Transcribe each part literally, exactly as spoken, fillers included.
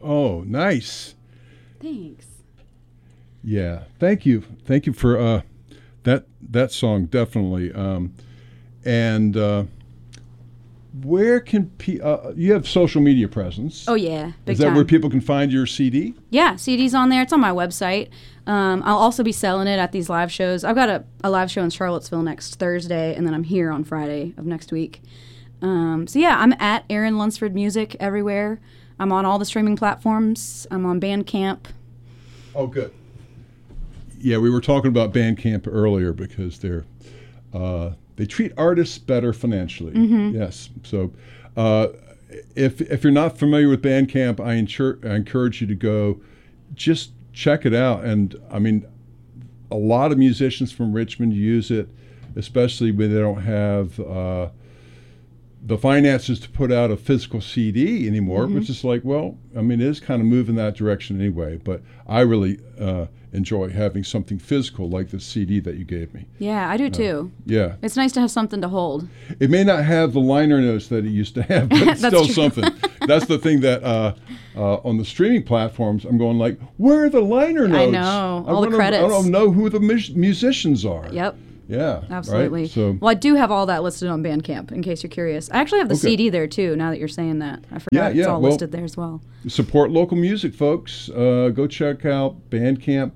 Oh, nice. Thanks. Yeah, thank you, thank you for uh, that that song definitely. Um, and uh, where can pe- uh, you have social media presence? Oh yeah, big Is that time. where people can find your C D? Yeah, C D's on there. It's on my website. Um, I'll also be selling it at these live shows. I've got a, a live show in Charlottesville next Thursday, and then I'm here on Friday of next week. Um, so yeah, I'm at Aaron Lunsford Music everywhere. I'm on all the streaming platforms. I'm on Bandcamp. Oh, good. Yeah, we were talking about Bandcamp earlier because they're uh, they treat artists better financially. Mm-hmm. Yes. So uh, if if you're not familiar with Bandcamp, I, insure, I encourage you to go. Just check it out. And I mean, a lot of musicians from Richmond use it, especially when they don't have uh, the finances to put out a physical C D anymore, Mm-hmm. which is like, well, I mean, it is kind of moving that direction anyway. But I really uh, enjoy having something physical like the C D that you gave me. Yeah, I do too. Uh, yeah. It's nice to have something to hold. It may not have the liner notes that it used to have, but it's That's still true. something. That's the thing that uh, uh, on the streaming platforms, I'm going like, where are the liner notes? I know, all the wanna- credits. I don't know who the mus- musicians are. Yep. Yeah. Absolutely. Right? So Well, I do have all that listed on Bandcamp, in case you're curious. I actually have the Okay. C D there, too, now that you're saying that. I forgot Yeah, it's yeah, all well- listed there as well. support local music, folks. Uh, go check out Bandcamp.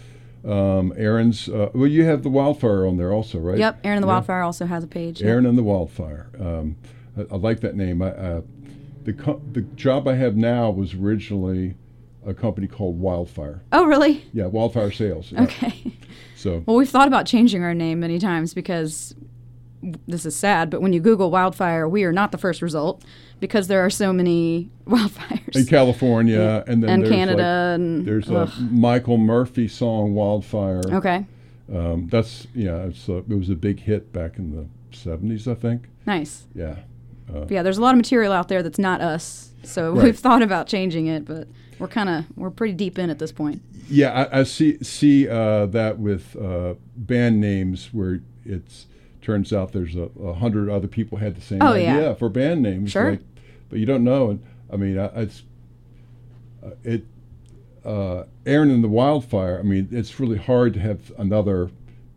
Um, Aaron's. Uh, well, you have the Wildfire on there also, right? Yep, Aaron the Yeah. Wildfire also has a page. yep. Aaron and the Wildfire. Um, I, I like that name. I, uh, the co- the job I have now was originally a company called Wildfire. Oh, really? Yeah, Wildfire Sales. Yeah. Okay. So Well, we've thought about changing our name many times because this is sad, but when you Google wildfire, we are not the first result because there are so many wildfires. in California, and then and there's Canada like, and there's a ugh. Michael Murphy song Wildfire. Okay, Um, that's yeah. It's a, it was a big hit back in the seventies, I think. nice. Yeah. Uh, But yeah, there's a lot of material out there that's not us, so Right. we've thought about changing it, but we're kind of we're pretty deep in at this point. Yeah, I, I see see uh, that with uh, band names where it's turns out there's a, a hundred other people had the same Oh, idea yeah. for band names. Sure. like, but you don't know, and I mean, I, it's uh, it. Uh, Aaron and the Wildfire. I mean, it's really hard to have another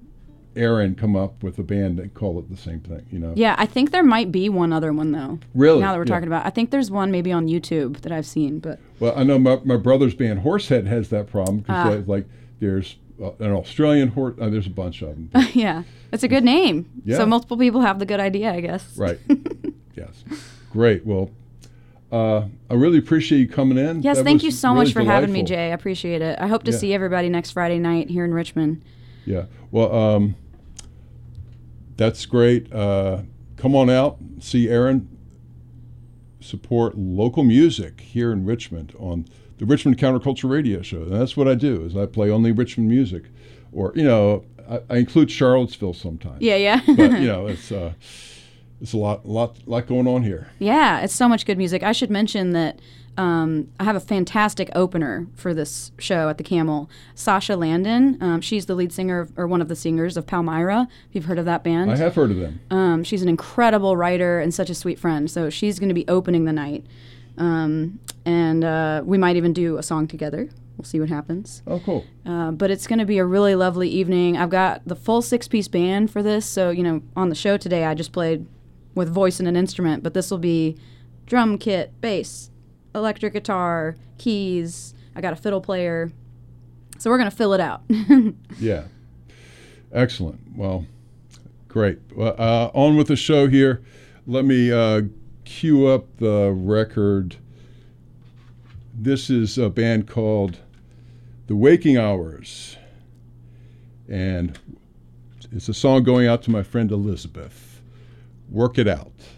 Aaron come up with a band and call it the same thing. You know. Yeah, I think there might be one other one though. Really? Now that we're Yeah. talking about, I think there's one maybe on YouTube that I've seen, but Well, I know my, my brother's band Horsehead has that problem Ah. because like there's uh, an Australian horse. Uh, there's a bunch of them. yeah, it's a good name. Yeah. So multiple people have the good idea, I guess. Right. Yes. Great. Well, uh, I really appreciate you coming in. Yes, That thank was you so really much for having me, delightful. Jay. I appreciate it. I hope to Yeah. see everybody next Friday night here in Richmond. Yeah. Well, um, that's great. Uh, come on out, see Aaron. Support local music here in Richmond on the Richmond Counterculture Radio Show. And that's what I do. Is I play only Richmond music, or you know, I, I include Charlottesville sometimes. Yeah, yeah. But you know, it's uh, it's a lot, lot, lot going on here. Yeah, it's so much good music. I should mention that um, I have a fantastic opener for this show at the Camel. Sasha Landon, um, she's the lead singer of, or one of the singers of Palmyra. If you've heard of that band, I have heard of them. Um, she's an incredible writer and such a sweet friend. So she's going to be opening the night, um, and uh, we might even do a song together. We'll see what happens. Oh, cool. Uh, but it's going to be a really lovely evening. I've got the full six-piece band for this. So, you know, on the show today, I just played with voice and an instrument, but this will be drum kit, bass, electric guitar, keys. I got a fiddle player. So we're going to fill it out. Yeah. Excellent. Well, great. Well, uh, on with the show here. Let me uh, cue up the record. This is a band called The Waking Hours. And it's a song going out to my friend Elizabeth. Work It Out.